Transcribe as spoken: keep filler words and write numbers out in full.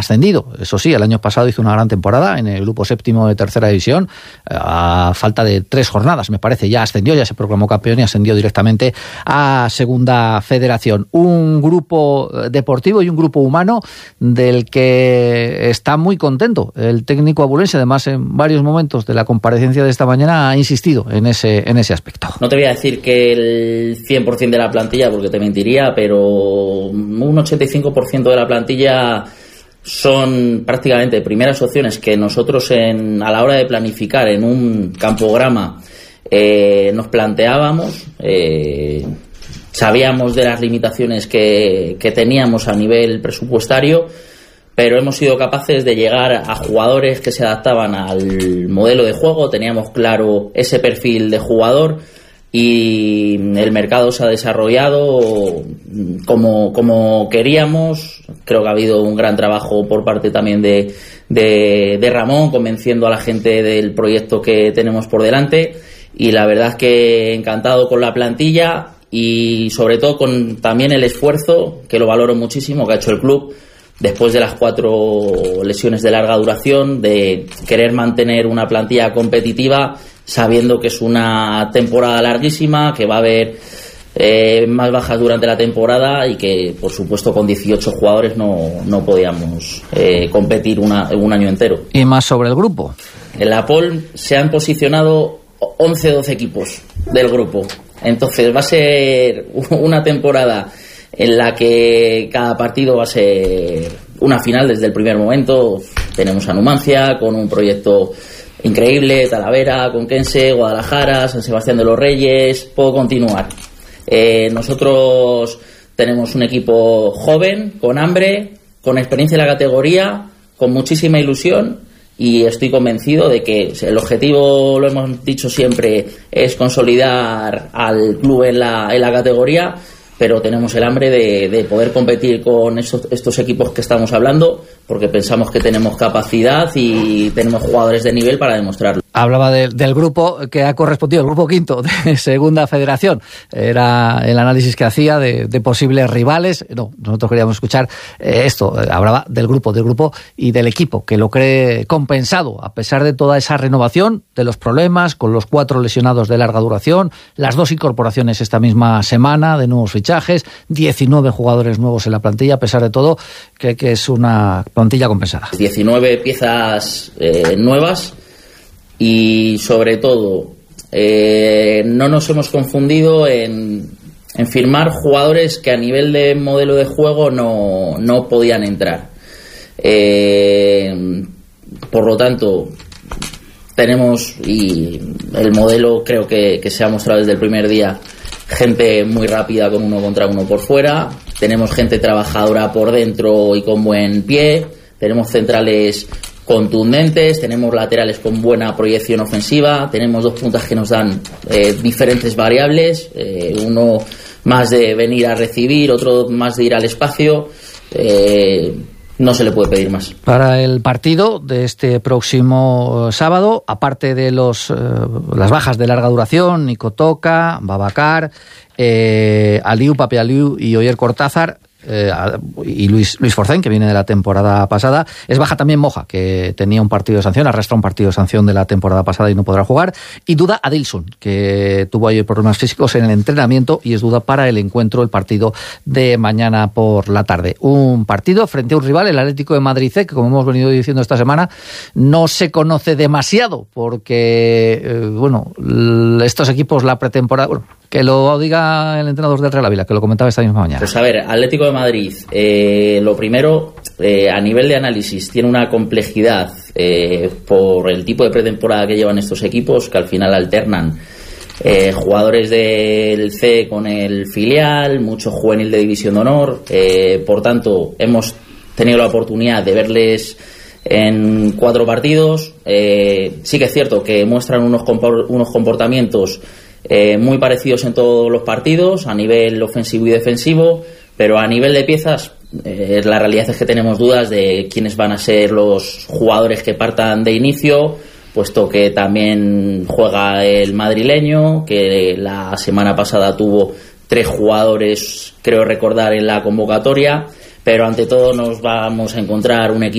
ascendido. Eso sí, el año pasado hizo una gran temporada en el grupo séptimo de tercera división, a falta de tres jornadas, me parece, ya ascendió, ya se proclamó campeón y ascendió directamente a Segunda Federación. Un grupo deportivo y un grupo humano del que está muy contento el técnico abulense. Además, en varios momentos de la comparecencia de esta mañana ha insistido en ese, en ese aspecto. No te voy a decir que el cien por ciento de la plantilla, porque te mentiría, pero un ochenta y cinco por ciento de la plantilla son prácticamente primeras opciones que nosotros en, a la hora de planificar en un campograma eh, nos planteábamos. Eh, sabíamos de las limitaciones que, que teníamos a nivel presupuestario, pero hemos sido capaces de llegar a jugadores que se adaptaban al modelo de juego. Teníamos claro ese perfil de jugador y el mercado se ha desarrollado como, como queríamos. Creo que ha habido un gran trabajo por parte también de, de, de Ramón, convenciendo a la gente del proyecto que tenemos por delante, y la verdad es que encantado con la plantilla y sobre todo con también el esfuerzo, que lo valoro muchísimo, que ha hecho el club después de las cuatro lesiones de larga duración, de querer mantener una plantilla competitiva sabiendo que es una temporada larguísima, que va a haber eh, más bajas durante la temporada y que, por supuesto, con dieciocho jugadores no, no podíamos eh, competir una, un año entero. Y más sobre el grupo. En la Pol se han posicionado once doce equipos del grupo. Entonces va a ser una temporada en la que cada partido va a ser una final desde el primer momento. Tenemos a Numancia con un proyecto increíble, Talavera, Conquense, Guadalajara, San Sebastián de los Reyes, puedo continuar. Eh, nosotros tenemos un equipo joven, con hambre, con experiencia en la categoría, con muchísima ilusión, y estoy convencido de que el objetivo, lo hemos dicho siempre, es consolidar al club en la, en la categoría, pero tenemos el hambre de, de poder competir con estos, estos equipos que estamos hablando, porque pensamos que tenemos capacidad y tenemos jugadores de nivel para demostrarlo. Hablaba de, del grupo que ha correspondido, el grupo quinto de Segunda Federación. Era el análisis que hacía de, de posibles rivales. No, nosotros queríamos escuchar eh, esto. Hablaba del grupo, del grupo y del equipo, que lo cree compensado, a pesar de toda esa renovación, de los problemas, con los cuatro lesionados de larga duración, las dos incorporaciones esta misma semana de nuevos fichajes, diecinueve jugadores nuevos en la plantilla. A pesar de todo, cree que es una plantilla compensada. diecinueve piezas eh, nuevas. Y sobre todo, eh, no nos hemos confundido en, en firmar jugadores que a nivel de modelo de juego no, no podían entrar. Eh, por lo tanto, tenemos, y el modelo creo que, que se ha mostrado desde el primer día, gente muy rápida con uno contra uno por fuera. Tenemos gente trabajadora por dentro y con buen pie. Tenemos centrales contundentes, tenemos laterales con buena proyección ofensiva, tenemos dos puntas que nos dan eh, diferentes variables, eh, uno más de venir a recibir, otro más de ir al espacio. Eh, no se le puede pedir más. Para el partido de este próximo sábado, aparte de los eh, las bajas de larga duración, Nico Toca, Babacar, eh, Aliu, Pape Aliu y Oyer Cortázar, Eh, y Luis, Luis Forcén, que viene de la temporada pasada, es baja también Moja, que tenía un partido de sanción, arrastra un partido de sanción de la temporada pasada y no podrá jugar, y duda Adilson, que tuvo ayer problemas físicos en el entrenamiento y es duda para el encuentro, el partido de mañana por la tarde. Un partido frente a un rival, el Atlético de Madrid C, que como hemos venido diciendo esta semana, no se conoce demasiado, porque eh, bueno, estos equipos la pretemporada, bueno, que lo diga el entrenador del Real Ávila, que lo comentaba esta misma mañana. Pues a ver, Atlético de Madrid, eh, lo primero, eh, a nivel de análisis, tiene una complejidad eh, por el tipo de pretemporada que llevan estos equipos, que al final alternan eh, jugadores del C con el filial, mucho juvenil de División de Honor, eh, por tanto, hemos tenido la oportunidad de verles en cuatro partidos. Eh, sí que es cierto que muestran unos, compor- unos comportamientos Eh, muy parecidos en todos los partidos, a nivel ofensivo y defensivo, pero a nivel de piezas, eh, la realidad es que tenemos dudas de quiénes van a ser los jugadores que partan de inicio, puesto que también juega el madrileño, que la semana pasada tuvo tres jugadores, creo recordar, en la convocatoria, pero ante todo nos vamos a encontrar un equipo